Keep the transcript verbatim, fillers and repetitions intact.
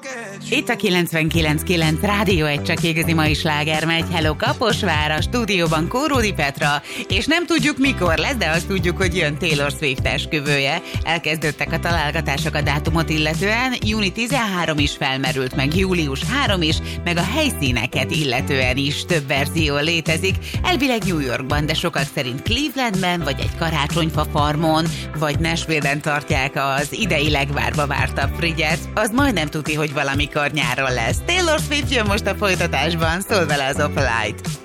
Itt a kilencvenkilenc kilenc Rádió egy csak igazi mai sláger megy. Hello Kaposvár, a stúdióban Kóródi Petra, és nem tudjuk mikor lesz, de azt tudjuk, hogy jön Taylor Swift esküvője. Elkezdődtek a találgatások a dátumot illetően, júni tizenharmadika is felmerült, meg július harmadika is, meg a helyszíneket illetően is több verzió létezik. Elvileg New Yorkban, de sokak szerint Clevelandben, vagy egy karácsonyfa farmon, vagy Nashville-ben tartják az idei legvárva vártabb Frigyet. Az majdnem tuti, hogy valamikor nyáron lesz. Taylor Swift jön most a folytatásban, szól vele az Opalite.